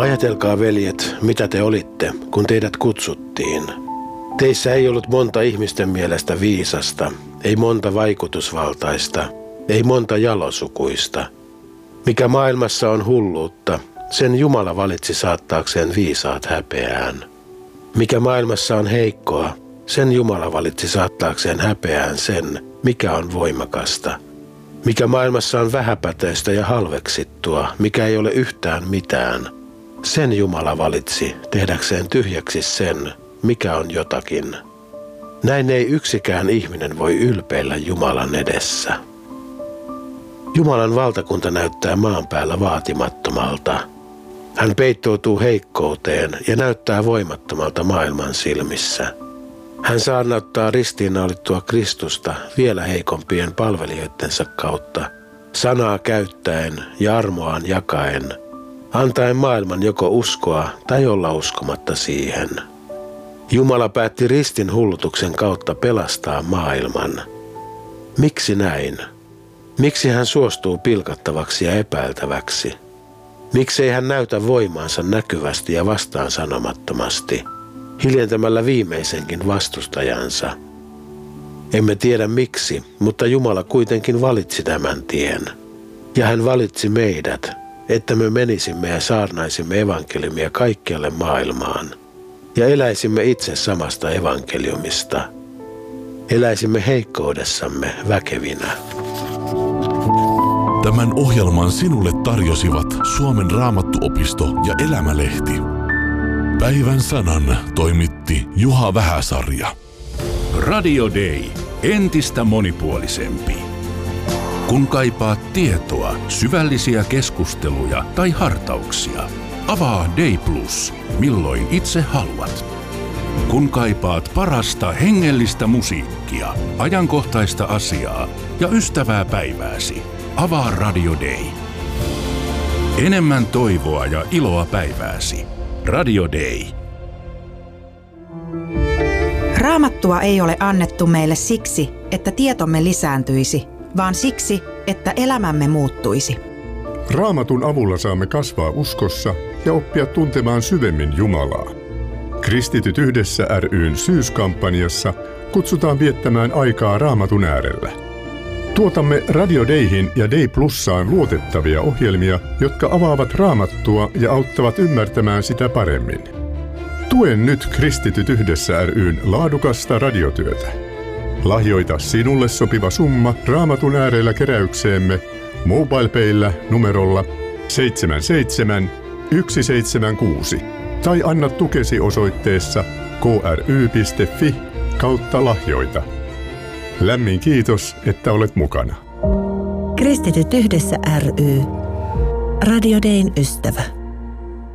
Ajatelkaa, veljet, mitä te olitte, kun teidät kutsuttiin. Teissä ei ollut monta ihmisten mielestä viisasta, ei monta vaikutusvaltaista, ei monta jalosukuista. Mikä maailmassa on hulluutta, sen Jumala valitsi saattaakseen viisaat häpeään. Mikä maailmassa on heikkoa, sen Jumala valitsi saattaakseen häpeään sen, mikä on voimakasta. Mikä maailmassa on vähäpätöistä ja halveksittua, mikä ei ole yhtään mitään, sen Jumala valitsi tehdäkseen tyhjäksi sen, mikä on jotakin. Näin ei yksikään ihminen voi ylpeillä Jumalan edessä. Jumalan valtakunta näyttää maan päällä vaatimattomalta. Hän peittoutuu heikkouteen ja näyttää voimattomalta maailman silmissä. Hän saarnauttaa ristiinnaulittua Kristusta vielä heikompien palvelijoittensa kautta, sanaa käyttäen ja armoaan jakaen, antaen maailman joko uskoa tai olla uskomatta siihen. Jumala päätti ristin hullutuksen kautta pelastaa maailman. Miksi näin? Miksi hän suostuu pilkattavaksi ja epäiltäväksi? Miksei hän näytä voimaansa näkyvästi ja vastaan sanomattomasti, hiljentämällä viimeisenkin vastustajansa? Emme tiedä miksi, mutta Jumala kuitenkin valitsi tämän tien. Ja hän valitsi meidät, että me menisimme ja saarnaisimme evankeliumia kaikkialle maailmaan. Ja eläisimme itse samasta evankeliumista. Eläisimme heikkoudessamme väkevinä. Tämän ohjelman sinulle tarjosivat Suomen Raamattuopisto ja Elämälehti. Päivän sanan toimitti Juha Vähäsarja. Radio Day. Entistä monipuolisempi. Kun kaipaat tietoa, syvällisiä keskusteluja tai hartauksia, avaa Day Plus, milloin itse haluat. Kun kaipaat parasta hengellistä musiikkia, ajankohtaista asiaa ja ystävää päivääsi, avaa Radio Day. Enemmän toivoa ja iloa päivääsi. Radio Day. Raamattua ei ole annettu meille siksi, että tietomme lisääntyisi, vaan siksi, että elämämme muuttuisi. Raamatun avulla saamme kasvaa uskossa ja oppia tuntemaan syvemmin Jumalaa. Kristityt yhdessä ry:n syyskampanjassa kutsutaan viettämään aikaa Raamatun äärellä. Tuotamme Radio Dayhin ja Day Plussaan luotettavia ohjelmia, jotka avaavat Raamattua ja auttavat ymmärtämään sitä paremmin. Tuen nyt Kristityt yhdessä ry:n laadukasta radiotyötä. Lahjoita sinulle sopiva summa Raamatun äärellä keräykseemme MobilePayllä numerolla 77176 tai anna tukesi osoitteessa kry.fi/lahjoita. Lämmin kiitos, että olet mukana. Kristityt yhdessä ry. Radio Dayn ystävä.